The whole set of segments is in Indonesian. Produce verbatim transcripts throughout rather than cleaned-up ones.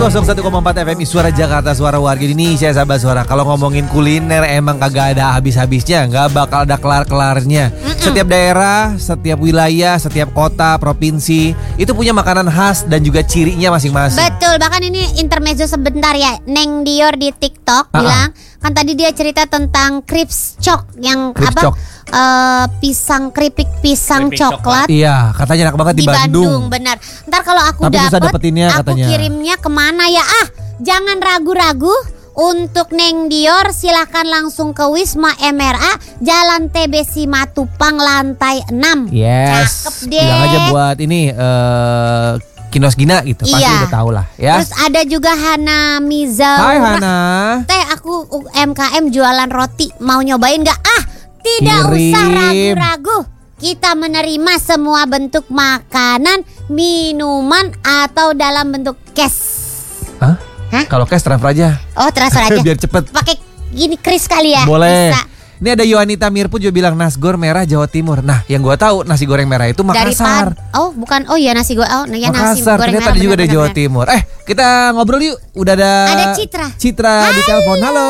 nol satu koma empat F M I Suara Jakarta, suara warga Indonesia, sahabat suara. Kalau ngomongin kuliner emang kagak ada habis-habisnya, nggak bakal ada kelar-kelarnya. Mm-mm. Setiap daerah, setiap wilayah, setiap kota, provinsi itu punya makanan khas dan juga cirinya masing-masing. Betul, bahkan ini intermezzo sebentar ya. Neng Dior di TikTok Uh-uh. bilang, kan tadi dia cerita tentang crisp cok yang Crisp apa? cok. Uh, pisang keripik pisang Keripik coklat. Iya, katanya enak banget di, Di Bandung, Bandung. benar. Ntar kalau aku Tapi susah dapet, dapetinnya aku katanya. kirimnya kemana ya? Ah, jangan ragu-ragu. Untuk Neng Dior silahkan langsung ke Wisma M R A Jalan T B Simatupang lantai enam. Yes. Cakep deh. Bilang aja buat ini eh Kinos Gina gitu. Pasti Iya. udah tahu lah ya. Terus ada juga Hana Mizaura. Hai Hana. Teh, aku U M K M jualan roti. Mau nyobain gak? Ah, tidak Kirim. usah ragu-ragu. Kita menerima semua bentuk makanan, minuman, atau dalam bentuk cash. Hah? Hah? Kalau cash transfer aja. Oh, transfer aja. Biar cepet. Pakai gini kris kali ya. Boleh. Bisa. Ini ada Yohanita Mirpun juga bilang nasgor merah Jawa Timur. Nah, yang gua tahu nasi goreng merah itu Dari Makassar. Pad- Oh, bukan. Oh iya, nasi goreng. Oh, ya nasi Makassar. goreng Ternyata merah. ada juga benar, dari benar, Jawa benar. Timur. Eh, kita ngobrol yuk. Udah ada Ada Citra. Citra di telepon. Halo.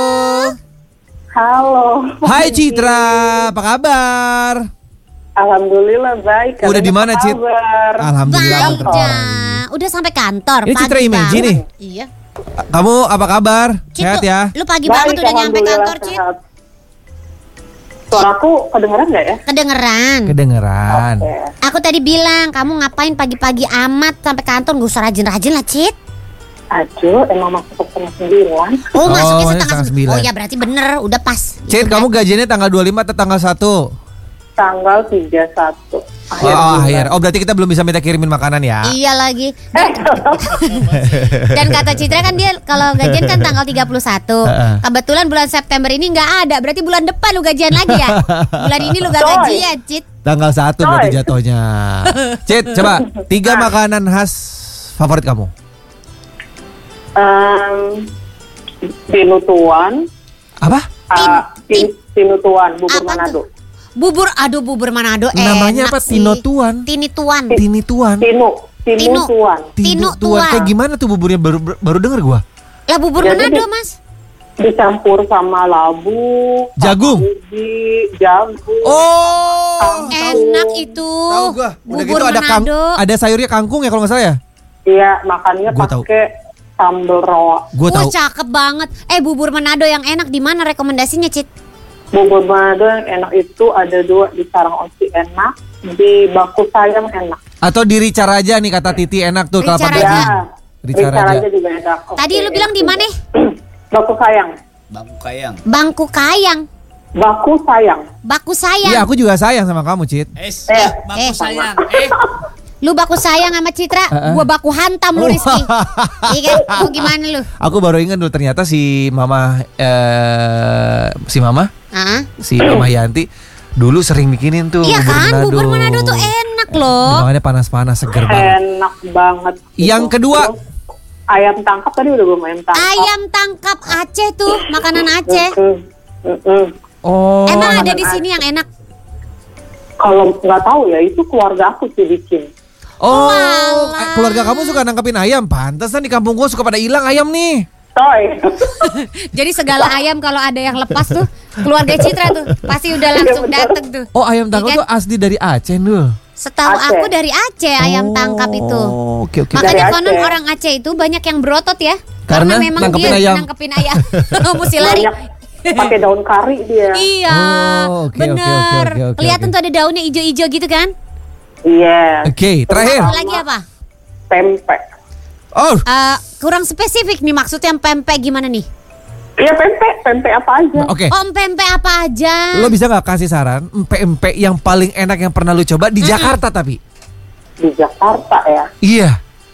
Halo. Hai Citra, apa kabar? Alhamdulillah baik. Udah Kalian di mana, apa Cit? kabar? Alhamdulillah. Baik betul. dah. Udah sampai kantor. Ini Citra pagi Imeji banget. nih. Iya. Kamu apa kabar? Cit, Sehat lu- ya? Lu pagi Baik, banget udah nyampe alhamdulillah kantor, Cit. sehat. Suaraku kedengeran nggak ya? Kedengeran. Kedengeran. Oke. Aku tadi bilang, kamu ngapain pagi-pagi amat sampai kantor? Gak usah rajin-rajin lah, Cit. Aduh, emang masuk setengah sembilan. Oh, Oh, masuknya ini setengah setengah sembilan. sembilan. Oh ya berarti bener, udah pas. Cit, kamu gajiannya tanggal dua puluh lima atau tanggal satu? Tanggal tiga puluh satu. Oh, oh, akhir. Oh, berarti kita belum bisa minta kirimin makanan ya? Iya lagi. Dan, dan kata Citra kan dia kalau gajian kan tanggal tiga puluh satu. Heeh. Kebetulan bulan September ini nggak ada. Berarti bulan depan lu gajian lagi ya? Bulan ini lu gak Coy. gajian, Cit. Tanggal satu berarti Coy. jatuhnya. Cit, coba tiga makanan khas favorit kamu. Um, Tinutuan. Apa? Uh, Tin- tin, tinutuan, bubur Apa Manado. tuh? Bubur, aduh bubur Manado Namanya enak apa? sih. Tinotuan? Tinituan. Tinituan. Tinu, tinutuan. Tinu Tinutuan. tuan. Kayak gimana tuh buburnya baru baru denger gua. Lah bubur Jadi Manado, di- Mas. Dicampur sama labu, sama Jagung? ubi, jagung. Oh, Enak itu. tahu gua. Udah Bubur gitu ada kang, Manado. ada sayurnya kangkung ya kalau nggak salah ya? Iya, makannya Gua tahu. pakai sambal rawa. Gua Wah, tahu. cakep banget. Eh, bubur Manado yang enak di mana rekomendasinya, Cit? Bubur Manado yang enak itu ada dua, di Sarang Oci enak, di Baku Sayang enak. Atau di Rica Raja nih kata Titi enak tuh Rica kelapa Raja. gading. Ya, Rica Rica Raja. Raja juga enak. Oke. Tadi lu bilang di mana? Baku Sayang. Bangku Kayang. Bangku Kayang. Baku Sayang. Baku sayang. Iya, aku juga sayang sama kamu, Cit. Es, Eh, eh, bangku eh. sayang. Eh, Lu baku sayang sama Citra, Uh-uh. gua baku hantam lu, Rizky. Iya kan? Lu gimana lu? Aku baru ingat dulu ternyata si Mama eh si Mama, Ah, si Mama Yanti dulu sering bikinin tuh iya bubur kan, Manado. bubur Manado tuh enak loh. Makannya panas-panas, seger banget. Enak banget. Yang gitu. kedua. Terus, ayam tangkap tadi udah belum ayam tangkap. Ayam tangkap Aceh tuh, makanan Aceh. Mm-mm. Mm-mm. Oh. Emang ada di makanan sini yang enak? Kalau nggak tahu ya, itu keluarga aku sih bikin. Oh, Walah. eh, keluarga kamu suka nangkepin ayam. Pantesan di kampung gua suka pada hilang ayam nih. Toy. Jadi segala ayam kalau ada yang lepas tuh, keluarga Citra tuh pasti udah langsung bener. dateng tuh. Oh, ayam tangkap Iya tuh kan? asli dari Aceh dul. Setahu Aceh. aku dari Aceh ayam tangkap itu. Oh, oke oke. Makanya Dari konon Aceh. orang Aceh itu banyak yang berotot ya. Karena memang nangkepin dia ayam. nangkepin ayam. Mesti lari. Banyak pakai daun kari dia. Iya, Oh, oke, oke, bener. oke, oke, oke, Kelihatan oke. tuh ada daunnya ijo-ijo gitu kan? Iya. Oke, terakhir. Satu lagi apa? Pempek. Oh, Eh, kurang spesifik nih maksudnya pempek gimana nih? Iya pempek, pempek apa aja. oke. Om pempek apa aja? Lo bisa nggak kasih saran empek-empek yang paling enak yang pernah lo coba di Jakarta tapi? Di Jakarta ya. Iya.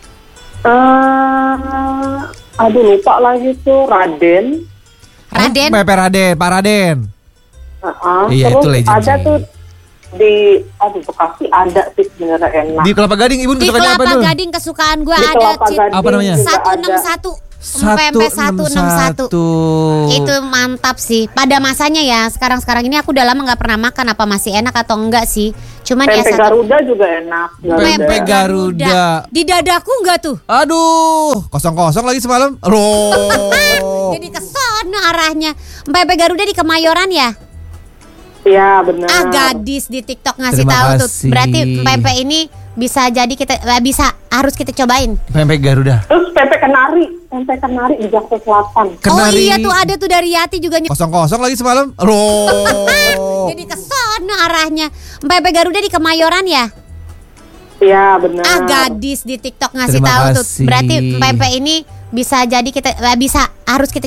Eh, aduh lupa lagi tuh Raden. Raden. Oh, Pepe Raden, Pak Raden. Uh-uh. Iya, Terus itu legend ada sih. tuh di aduh Bekasi ada sih sebenarnya enak. Di Kelapa Gading ibu Di sukanya apa Kelapa dulu? Gading kesukaan gue Di ada Kelapa Cit. Gading Apa namanya? juga satu enam ada. satu Pempek satu enam satu. Itu mantap sih. Pada masanya ya. Sekarang-sekarang ini aku udah lama nggak pernah makan. Apa masih enak atau enggak sih? Cuman ya Pempek satu Garuda juga enak. Pempek Garuda. Di dadaku enggak tuh? Aduh, kosong-kosong lagi semalam. Aduh. Jadi kesono arahnya. Pempek Garuda di Kemayoran ya? Iya benar. Ah, gadis di TikTok ngasih Terima tahu tuh. kasih. Berarti pempek ini bisa jadi kita eh, bisa harus kita cobain. Pempek Garuda. Terus pempek kenari, pempek kenari di Jakarta Selatan. Oh Kenari. iya tuh ada tuh dari Yati juga ny- Kosong-kosong lagi semalam. Aduh. Jadi kesono arahnya. Pempek Garuda di Kemayoran ya? Iya benar. Ah, gadis di TikTok ngasih Terima tahu tuh. kasih. Berarti pempek ini bisa jadi kita eh, bisa harus kita